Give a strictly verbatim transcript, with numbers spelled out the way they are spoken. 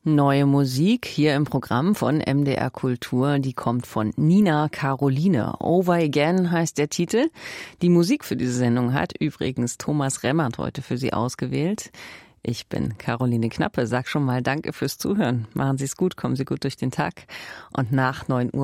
Neue Musik hier im Programm von M D R Kultur, die kommt von Nina Caroline. Over Again heißt der Titel. Die Musik für diese Sendung hat übrigens Thomas Remmert heute für Sie ausgewählt. Ich bin Caroline Knappe, sag schon mal Danke fürs Zuhören. Machen Sie es gut, kommen Sie gut durch den Tag. Und nach neun Uhr